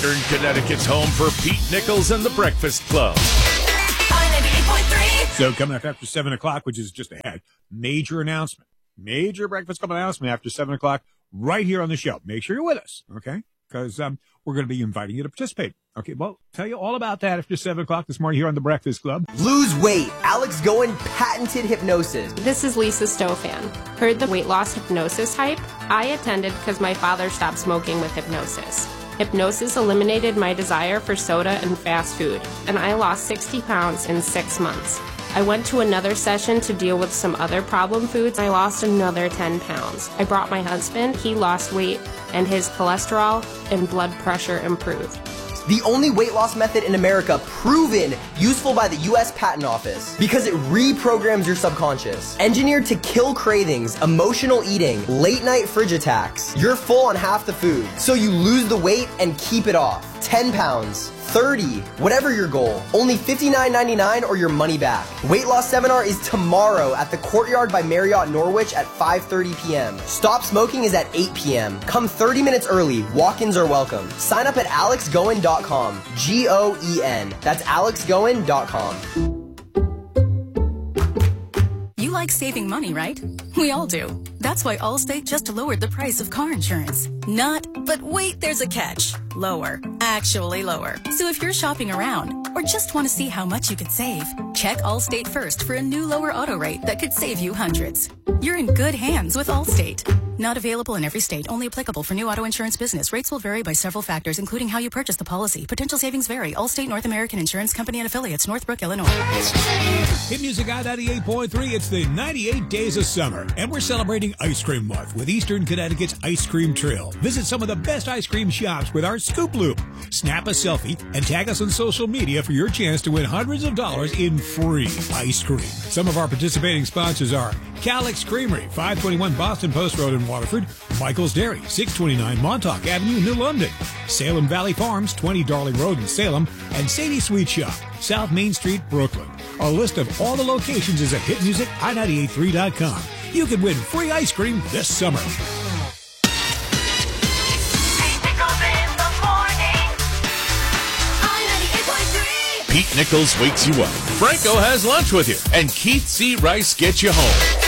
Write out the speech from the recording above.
Eastern Connecticut's home for Pete Nichols and the Breakfast Club. So coming up after 7 o'clock, which is just ahead, major announcement. Major Breakfast Club announcement after 7 o'clock right here on the show. Make sure you're with us, okay? Because we're going to be inviting you to participate. Okay, well, tell you all about that after 7 o'clock this morning here on the Breakfast Club. Lose weight. Alex Goen patented hypnosis. This is Lisa Stofan. Heard the weight loss hypnosis hype? I attended because my father stopped smoking with hypnosis. Hypnosis eliminated my desire for soda and fast food, and I lost 60 pounds in 6 months. I went to another session to deal with some other problem foods. I lost another 10 pounds. I brought my husband. He lost weight, and his cholesterol and blood pressure improved. The only weight loss method in America proven useful by the U.S. Patent Office because it reprograms your subconscious. Engineered to kill cravings, emotional eating, late night fridge attacks. You're full on half the food, so you lose the weight and keep it off. 10 pounds, 30, whatever your goal. Only $59.99 or your money back. Weight loss seminar is tomorrow at the Courtyard by Marriott Norwich at 5:30 p.m. Stop smoking is at 8 p.m. Come 30 minutes early. Walk-ins are welcome. Sign up at alexgoen.com. Goen. That's alexgoen.com. You like saving money, right? We all do. That's why Allstate just lowered the price of car insurance. But wait, there's a catch. Lower. Actually lower. So if you're shopping around or just want to see how much you could save, check Allstate first for a new lower auto rate that could save you hundreds. You're in good hands with Allstate. Not available in every state, only applicable for new auto insurance business. Rates will vary by several factors, including how you purchase the policy. Potential savings vary. Allstate North American Insurance Company and affiliates, Northbrook, Illinois. Hit Music I 98.3. It's the 98 Days of Summer, and we're celebrating Ice Cream Month with Eastern Connecticut's Ice Cream Trail. Visit some of the best ice cream shops with our Scoop Loop. Snap a selfie and tag us on social media for your chance to win hundreds of dollars in free ice cream. Some of our participating sponsors are Calix Creamery, 521 Boston Post Road in Waterford, Michael's Dairy, 629 Montauk Avenue, New London, Salem Valley Farms, 20 Darling Road in Salem, and Sadie Sweet Shop, South Main Street, Brooklyn. Our list of all the locations is at hitmusici983.com. You can win free ice cream this summer. Pete Nichols wakes you up. Franco has lunch with you. And Keith C. Rice gets you home.